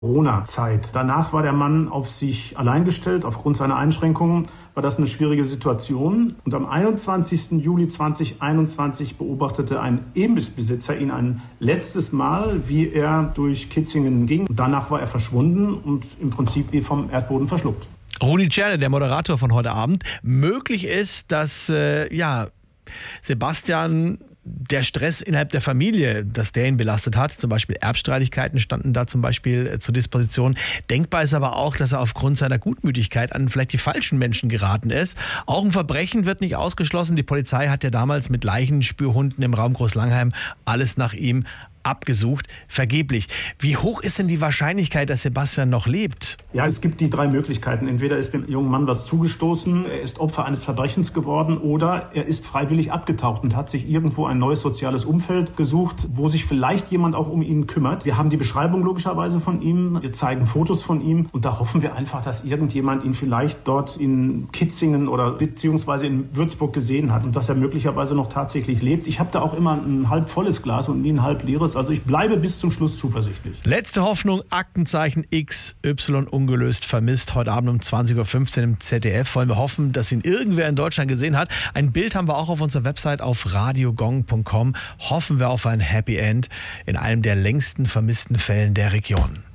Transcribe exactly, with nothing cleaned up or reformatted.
Corona-Zeit. Danach war der Mann auf sich allein gestellt. Aufgrund seiner Einschränkungen war das eine schwierige Situation. Und am einundzwanzigsten Juli zweitausendeinundzwanzig beobachtete ein Imbissbesitzer ihn ein letztes Mal, wie er durch Kitzingen ging. Und danach war er verschwunden und im Prinzip wie vom Erdboden verschluckt. Rudi Czerny, der Moderator von heute Abend. Möglich ist, dass äh, ja, Sebastian der Stress innerhalb der Familie, dass der ihn belastet hat, zum Beispiel Erbstreitigkeiten standen da zum Beispiel äh, zur Disposition. Denkbar ist aber auch, dass er aufgrund seiner Gutmütigkeit an vielleicht die falschen Menschen geraten ist. Auch ein Verbrechen wird nicht ausgeschlossen. Die Polizei hat ja damals mit Leichenspürhunden im Raum Großlangheim alles nach ihm abgesucht, vergeblich. Wie hoch ist denn die Wahrscheinlichkeit, dass Sebastian noch lebt? Ja, es gibt die drei Möglichkeiten. Entweder ist dem jungen Mann was zugestoßen, er ist Opfer eines Verbrechens geworden oder er ist freiwillig abgetaucht und hat sich irgendwo ein neues soziales Umfeld gesucht, wo sich vielleicht jemand auch um ihn kümmert. Wir haben die Beschreibung logischerweise von ihm, wir zeigen Fotos von ihm und da hoffen wir einfach, dass irgendjemand ihn vielleicht dort in Kitzingen oder beziehungsweise in Würzburg gesehen hat und dass er möglicherweise noch tatsächlich lebt. Ich habe da auch immer ein halb volles Glas und nie ein halb leeres. Also ich bleibe bis zum Schluss zuversichtlich. Letzte Hoffnung, Aktenzeichen X Y ungelöst vermisst. Heute Abend um zwanzig Uhr fünfzehn im Z D F. Wollen wir hoffen, dass ihn irgendwer in Deutschland gesehen hat. Ein Bild haben wir auch auf unserer Website auf radiogong punkt com. Hoffen wir auf ein Happy End in einem der längsten vermissten Fällen der Region.